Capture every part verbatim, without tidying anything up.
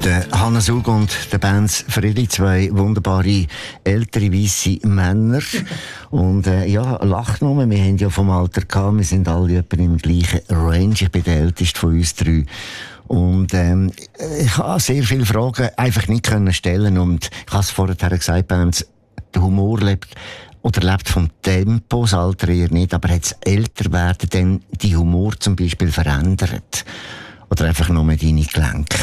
Der Hannes Hug und der Benz Friedli, zwei wunderbare ältere weisse Männer. Und äh, ja, lacht nur, wir haben ja vom Alter gehabt, wir sind alle etwa im gleichen Range. Ich bin der älteste von uns drei. Und ähm, ich habe sehr viele Fragen einfach nicht können stellen. Und ich habe es vorher gesagt, Benz, der Humor lebt oder lebt vom Tempo, das Alter eher nicht, aber hat das Älterwerden dann die Humor zum Beispiel verändert? Oder einfach nur deine Gelenke?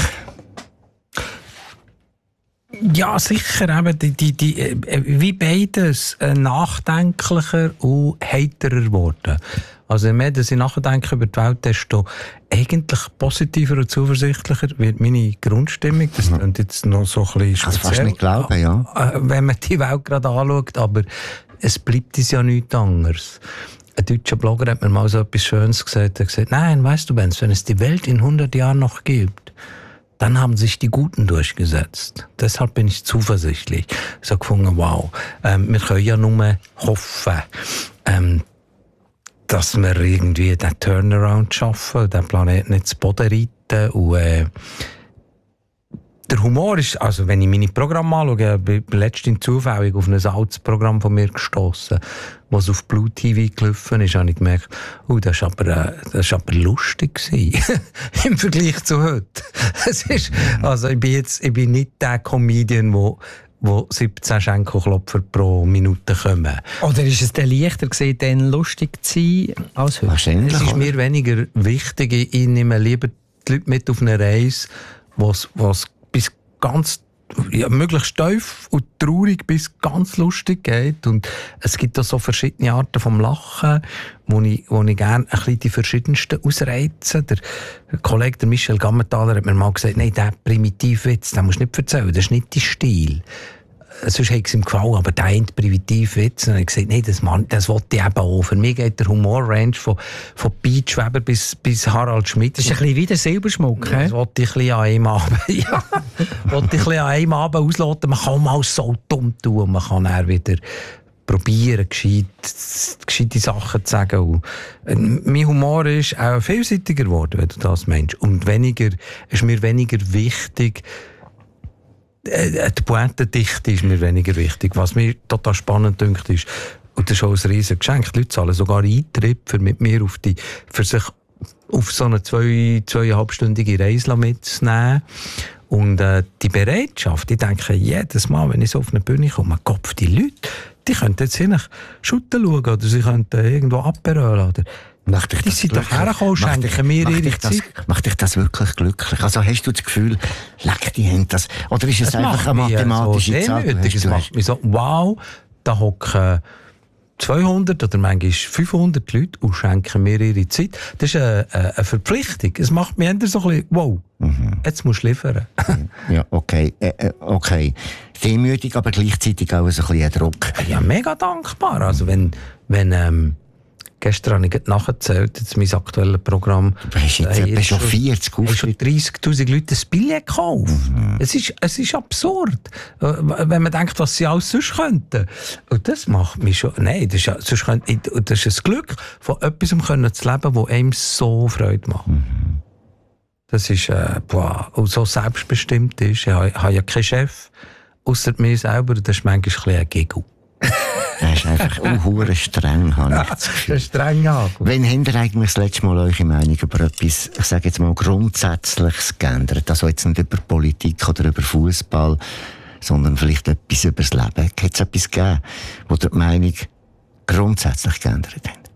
Ja, sicher. Eben, die, die, die, wie beides äh, nachdenklicher und heiterer geworden. Also je mehr dass ich nachdenke über die Welt, desto eigentlich positiver und zuversichtlicher wird meine Grundstimmung. Das klingt jetzt noch so ein bisschen speziell. Ich kann es fast nicht glauben, ja. Äh, wenn man die Welt gerade anschaut, aber es bleibt uns ja nichts anderes. Ein deutscher Blogger hat mir mal so etwas Schönes gesagt. Er hat gesagt, nein, weißt du, Benz, wenn es die Welt in hundert Jahren noch gibt, dann haben sich die Guten durchgesetzt. Deshalb bin ich zuversichtlich. Ich habe gefunden, wow, ähm, wir können ja nur hoffen, ähm, dass wir irgendwie den Turnaround schaffen, den Planeten nicht zu Boden reiten. Und, äh, der Humor ist, also wenn ich meine Programme anschaue, bin ich letztens zufällig auf ein altes Programm von mir gestossen, was auf Blue T V gelaufen ist, habe ich gemerkt, oh, das war aber, äh, das war aber lustig gewesen. Im Vergleich zu heute. Es ist, also ich bin jetzt, ich bin nicht der Comedian, der wo siebzehn Schenkelklopfer pro Minute kommen. Oder ist es dann leichter gewesen, dann lustig zu sein als heute? Wahrscheinlich. Es ist mir weniger wichtig. Ich nehme lieber die Leute mit auf eine Reise, was was bis ganz ja, möglichst tief und traurig bis ganz lustig geht. Und es gibt auch so verschiedene Arten vom Lachen, wo ich, wo ich gerne ein bisschen die verschiedensten ausreize. Der Kollege der Michel Gammenthaler hat mir mal gesagt, nein, der Primitivwitz, den musst du nicht erzählen, das ist nicht dein Stil. Sonst hat es ihm gefallen, aber der eine Primitivwitz. Und ich gesagt, nein, das, das wollte ich eben auch. Für mich geht der Humorrange von, von Beach Weber bis, bis Harald Schmidt. Das ist ein bisschen wie der Silberschmuck, Das wollte ich ein bisschen an einem Abend, ja, wollte ich ein bisschen an einem Abend ausloten. Man kann mal so dumm tun und man kann dann wieder probieren, gescheit, gescheite Sachen zu sagen. Und, äh, mein Humor ist auch vielseitiger geworden, wenn du das meinst. Und weniger, ist mir weniger wichtig, die Pointendichte ist mir weniger wichtig. Was mir total spannend dünkt ist, und das ist auch ein riesiges Geschenk, die Leute zahlen sogar Eintritt, für mit mir auf die, für sich auf so eine zwei, zweieinhalbstündige Reise mitzunehmen. Und äh, die Bereitschaft, ich denke, jedes Mal, wenn ich so auf eine Bühne komme, Kopf, die Leute, die könnten jetzt hin Schutten schauen oder sie könnten irgendwo abberölen oder Macht dich die das sind doch hergekommen, schenken mir ihre dich das, Zeit. Macht dich das wirklich glücklich? Also hast du das Gefühl, leck die Hände das? Oder ist es Das einfach eine mathematische so Zahl? demütig. Es macht mich so, wow, da hocken zweihundert oder manchmal fünfhundert Leute und schenken mir ihre Zeit. Das ist eine, eine Verpflichtung. Es macht mich eher so ein bisschen, wow, mhm. jetzt musst du liefern. Ja, okay. Äh, okay. Demütig, aber gleichzeitig auch ein bisschen ein Druck. Ja, mega dankbar. Also wenn, wenn ähm, gestern habe ich gerade nachgezählt, jetzt mein aktuelles Programm. Du hast jetzt äh, etwa schon vierzig Auftritte. schon dreißigtausend Leute ein Billett gekauft. Mhm. Es, ist, es ist absurd, wenn man denkt, was sie alles sonst könnten. Und das macht mich schon... Nein, das ist, ja, sonst könnte, das ist ein Glück, von etwas zu leben, das einem so Freude macht. Mhm. Das ist... Äh, boah, und so selbstbestimmt ist. Ich habe, ich habe ja keinen Chef, ausser mir selber. Das ist manchmal ein bisschen ein Giggle. Das ist einfach unhuere streng, habe ich das Gefühl. Streng, ja. Wann habt ihr eigentlich das letzte Mal eure Meinung über etwas, ich sage jetzt mal, Grundsätzliches geändert? Also jetzt nicht über Politik oder über Fußball, sondern vielleicht etwas über das Leben. Hat es etwas gegeben, wo ihr die Meinung grundsätzlich geändert habt?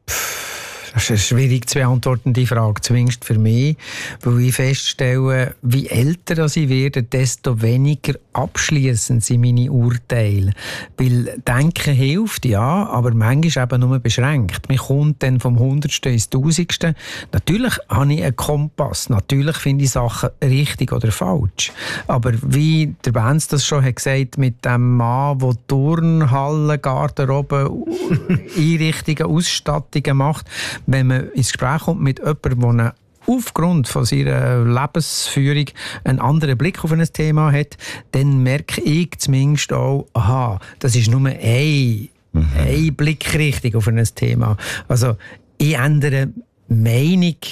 Das ist schwierig zu beantworten, die Frage, zumindest für mich, weil ich feststelle, wie älter ich werde, desto weniger abschliessend sind meine Urteile. Weil Denken hilft, ja, aber manchmal eben nur beschränkt. Man kommt dann vom Hundertsten ins Tausendste. Natürlich habe ich einen Kompass, natürlich finde ich Sachen richtig oder falsch. Aber wie der Benz das schon hat gesagt, mit dem Mann, der Turnhallen, Garderobe, Einrichtungen, Ausstattungen macht, wenn man ins Gespräch kommt mit jemandem, der aufgrund von seiner Lebensführung einen anderen Blick auf ein Thema hat, dann merke ich zumindest auch, aha, das ist nur ein, mhm. eine Blickrichtung auf ein Thema. Also ich ändere Meinung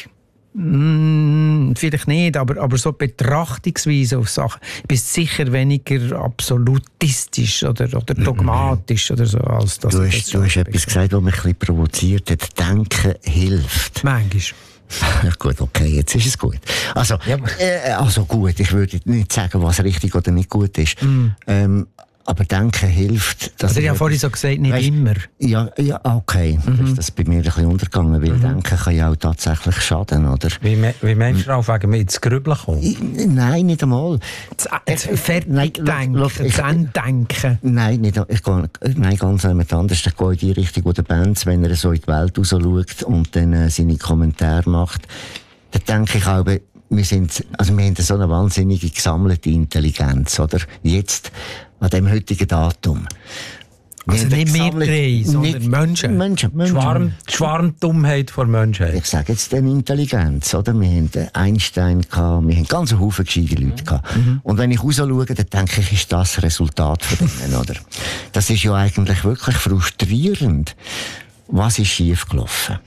Mm, vielleicht nicht, aber, aber so Betrachtungsweise auf Sachen. Ich bin sicher weniger absolutistisch oder, oder dogmatisch oder so. Als das du hast, du hast etwas gesagt, was mich ein bisschen provoziert hat. Denken hilft. Manchmal. Ja, gut, okay, jetzt ist es gut. Also, Ja. äh, also gut, ich würde nicht sagen, was richtig oder nicht gut ist. Mm. Ähm, aber Denken hilft. Dass Also ich habe vorhin so gesagt, nicht weißt, immer. Ja, ja, okay. Mhm. Das ist das bei mir ein bisschen untergegangen, weil mhm. Denken kann ja auch tatsächlich schaden, oder? Wie, me wie meinst du, auf wegen mir ins Grübeln kommen? Ich, nein, nicht einmal. Das Fertigdenken, das Enddenken. Nein, nicht, ich gehe, nein, ganz jemand anders. Ich gehe in die Richtung, wo der Benz, wenn er so in die Welt raus schaut und dann äh, seine Kommentare macht, dann denke ich auch, wir sind, also wir haben so eine wahnsinnige gesammelte Intelligenz, oder? Jetzt, an dem heutigen Datum. Also nicht wir drei, sondern Menschen. Menschen, Menschen. Schwarm, Schwarmdummheit vor Menschheit. Ich sage jetzt den Intelligenz, oder? Wir haben Einstein gehabt, wir haben ganz einen Haufen gescheite Leute gehabt. Mhm. Und wenn ich raus schaue, dann denke ich, ist das Resultat von denen, oder? Das ist ja eigentlich wirklich frustrierend. Was ist schiefgelaufen?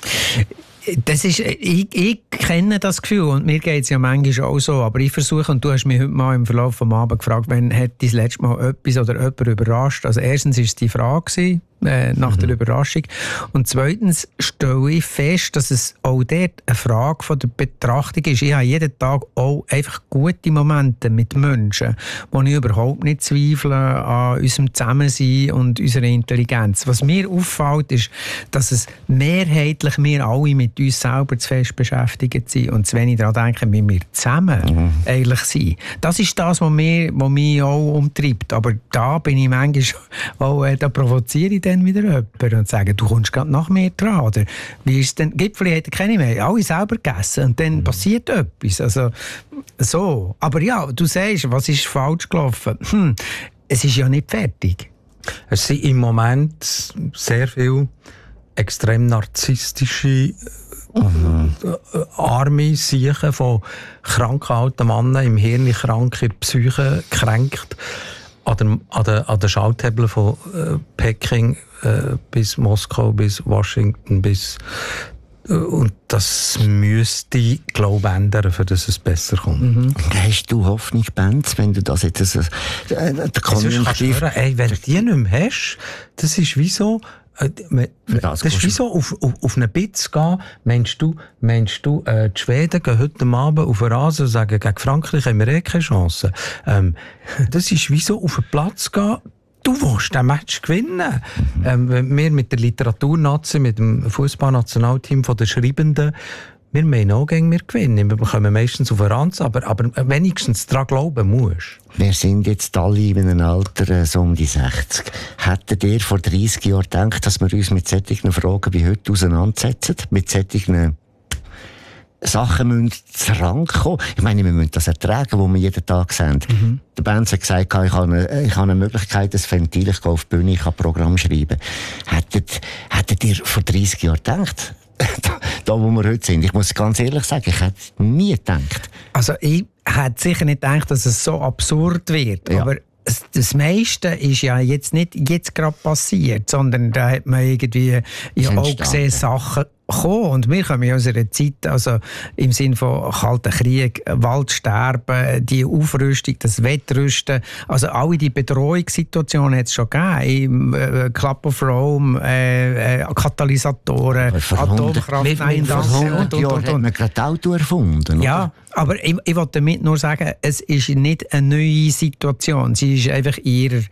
Das ist, ich, ich kenne das Gefühl und mir geht es ja manchmal auch so, aber ich versuche, und du hast mich heute mal im Verlauf des Abends gefragt, wenn hat dich das letzte Mal etwas oder jemand überrascht? Also erstens war es die Frage äh, nach mhm. der Überraschung und zweitens stelle ich fest, dass es auch dort eine Frage von der Betrachtung ist. Ich habe jeden Tag auch einfach gute Momente mit Menschen, wo ich überhaupt nicht zweifle an unserem Zusammensein und unserer Intelligenz. Was mir auffällt, ist, dass es mehrheitlich wir alle mit uns selber zu fest beschäftigt sind und zu wenig daran denken, wie wir zusammen mhm. eigentlich sind. Das ist das, was mich, was mich auch umtreibt. Aber da bin ich manchmal auch, äh, da provoziere ich dann wieder jemanden und sage, du kommst gerade nach mir dran. Oder wie ist denn, Gipfel hätte keine mehr, alle selber gegessen und dann mhm. passiert etwas. Also, so. Aber ja, du sagst, was ist falsch gelaufen? Hm, es ist ja nicht fertig. Es sind im Moment sehr viele extrem narzisstische mhm. arme Siechen von kranken alten Männern im Hirn kranke Psyche gekränkt an der, an der, an der Schalthebel von äh, Peking äh, bis Moskau, bis Washington, bis äh, und das müsste, glaube ich, ändern, für dass es besser kommt. Mhm. Hast du Hoffnung, Benz, wenn du das jetzt äh, der Konjunktiv... Hören, ey, wenn du die nicht mehr hast, das ist wie so... Das, das ist wie so, auf, auf, auf eine Bitz gehen. Meinst du, meinst du äh, die Schweden gehen heute Abend auf den Rasen und sagen, gegen Frankreich haben wir eh keine Chance. Ähm, das ist wie so, auf den Platz gehen. Du willst den Match gewinnen. Mhm. Ähm, wenn wir mit der Literaturnazi, mit dem Fußballnationalteam von den Schreibenden, wir meinen auch gegen wir gewinnen. Wir bekommen meistens auf den Ranz, aber, aber wenigstens daran glauben musst. Wir sind jetzt alle in einem Alter äh, so um die sechzig. Hättet ihr vor dreissig Jahren gedacht, dass wir uns mit solchen Fragen wie heute auseinandersetzen? Mit solchen Sachen müssen zurankommen. Ich meine, wir müssen das ertragen, was wir jeden Tag sehen. Mhm. Der Benz hat gesagt, ich habe eine, ich habe eine Möglichkeit, ein Ventil, ich gehe auf die Bühne, ich kann Programm schreiben. Hättet, hättet ihr vor dreissig Jahren gedacht? Da, da, wo wir heute sind. Ich muss ganz ehrlich sagen, ich hätte nie gedacht. Also ich hätte sicher nicht gedacht, dass es so absurd wird, ja. Aber das meiste ist ja jetzt nicht jetzt gerade passiert, sondern da hat man irgendwie ja auch gesehen, Sachen kommen. Und wir kommen ja aus einer Zeit, also im Sinne von Kalten Krieg, Waldsterben, die Aufrüstung, das Wettrüsten, also alle die Bedrohungssituationen hat es schon gegeben. Im äh, Club of Rome, äh, äh, Katalysatoren, Atomkrafteinlassen und, und, und, und. Hat man gerade Auto erfunden, ja, oder? Aber ich, ich wollte damit nur sagen, es ist nicht eine neue Situation. Sie ist einfach in ihrer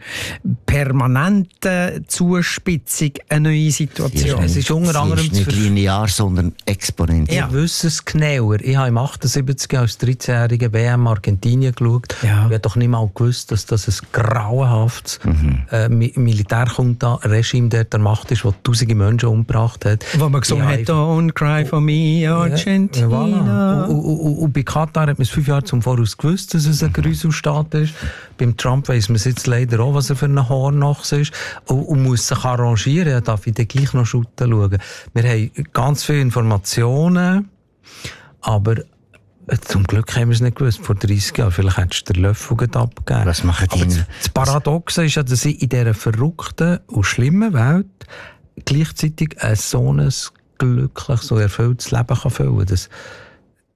permanenten Zuspitzung eine neue Situation. Ja, es ist unter anderem nicht linear, sondern exponentiell. Ja. Ich wüsste es genauer. Ich habe im achtundsiebzig als dreizehnjähriger W M Argentinien geschaut. Ja. Ich habe doch nicht mal gewusst, dass das ein grauenhaftes mhm. äh, Militärjunta-Regime dort der Macht ist, das tausende Menschen umgebracht hat. Wo man gesungen hat, «Don't cry for me, Argentina». Ja, voilà. Und, und, und, und bei Katar hat man es fünf Jahre zum Voraus gewusst, dass es ein Gruselstaat ist. Beim Trump weiss man jetzt leider auch, was er für ein Hornochs ist. Und, und muss sich arrangieren. Ja, darf ich dann gleich noch schauen. Wir haben ganz viele Informationen, aber zum Glück haben wir es nicht gewusst. Vor dreissig Jahren, vielleicht hättest du den Löffel abgegeben. Was machen die? Das, das Paradoxe ist ja, dass ich in dieser verrückten und schlimmen Welt gleichzeitig ein so ein glückliches, so erfülltes Leben kann füllen kann.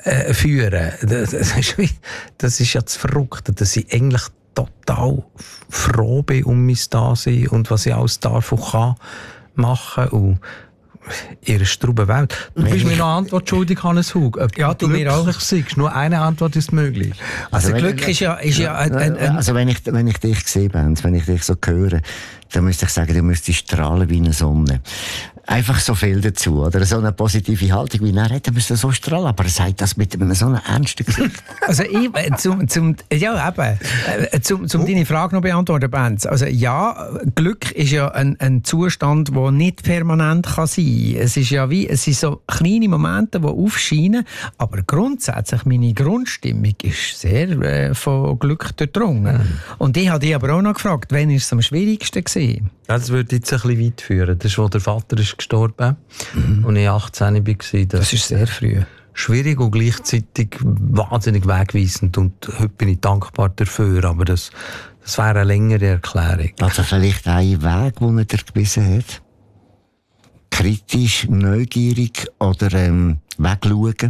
äh, führen. Das, das, ist wie, das ist ja das Verrückte, dass ich eigentlich total froh bin um mein Dasein und was ich alles darf und kann machen und ihre strube Welt. Du bist mir noch eine Antwort schuldig, Hannes Hug. Ob ja, du mir auch. Siehst. Nur eine Antwort ist möglich. Also, also Glück wenn, ist ja, ist ja ein, ein, ein also wenn ich, wenn ich dich sehe, Benz, wenn ich dich so höre, dann müsste ich sagen, du müsstest strahlen wie eine Sonne. Einfach so viel dazu, oder? So eine positive Haltung, wie er hat, er müsste so strahlen, aber er sagt das mit einem so einem ernsten Gesicht. Also ich, zum, zum, ja eben, äh, zum, zum oh. deine Frage noch beantworten, Benz. Also ja, Glück ist ja ein, ein Zustand, der nicht permanent kann sein kann. Es ist ja wie, es sind so kleine Momente, die aufscheinen, aber grundsätzlich meine Grundstimmung ist sehr äh, von Glück durchdrungen. Mhm. Und ich habe dich aber auch noch gefragt, wann war es am schwierigsten gewesen? Ja, das würde jetzt ein bisschen weit führen. Das ist, wo der Vater ist gestorben mhm. und ich achtzehn war. Das, das ist sehr früh. Schwierig und gleichzeitig wahnsinnig wegweisend und heute bin ich dankbar dafür, aber das, das wäre eine längere Erklärung. Also vielleicht ein Weg, den er dir gewiesen hat? Kritisch, neugierig oder ähm, wegschauen?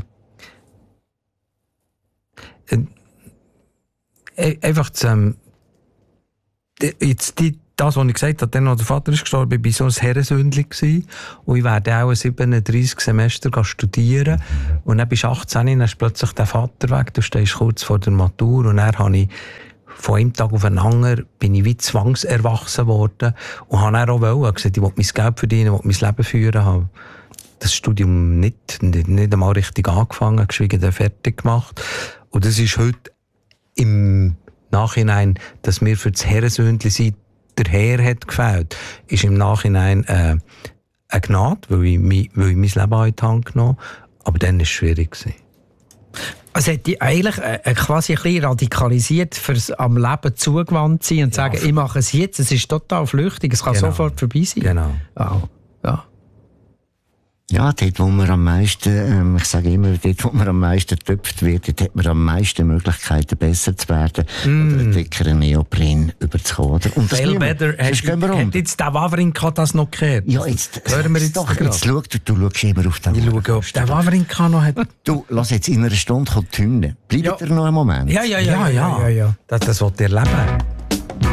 Äh, einfach zu, ähm, jetzt die Das, was ich gesagt habe, dann, als der Vater ist gestorben, war ich so ein Herrensündchen und ich werde auch siebenunddreissig Semester studieren. Und dann bist du achtzehn, dann ist plötzlich der Vater weg, du stehst kurz vor der Matur und dann habe ich von einem Tag auf den anderen bin ich wie zwangserwachsen worden und habe dann auch wollen, gesagt, ich will mein Geld verdienen, ich will mein Leben führen haben. Das Studium nicht, nicht, nicht einmal richtig angefangen, geschwiegen dann fertig gemacht. Und das ist heute im Nachhinein, dass wir für das Herrensündchen sind, der Herr hat gefällt, ist im Nachhinein äh, eine Gnade, weil ich, mi, weil ich mein Leben in die Hand genommen habe. Aber dann war es schwierig gewesen. Also hätte ich eigentlich äh, quasi ein bisschen radikalisiert, fürs am Leben zugewandt sein und ja, sagen, ich mache es jetzt, es ist total flüchtig, es kann genau. sofort vorbei sein. Genau. Oh, ja. Ja, dort, wo man am meisten, ähm, ich sage immer, dort, wo man am meisten getöpft wird, dort hat man am meisten Möglichkeiten, besser zu werden mm. oder einen dickeren Neopren überzukommen. Und das Fail better. Hat jetzt der Wawrinka das noch gehört? Ja, jetzt, hören wir jetzt doch, jetzt schau, du, du schaust immer auf den Ich schaue, ob der Wawrinka noch hat. Du, lass jetzt in einer Stunde kommt die Hymne. Bleibt ja. er noch einen Moment? Ja, ja, ja. ja, ja, ja, ja. Das, das wollt ihr erleben.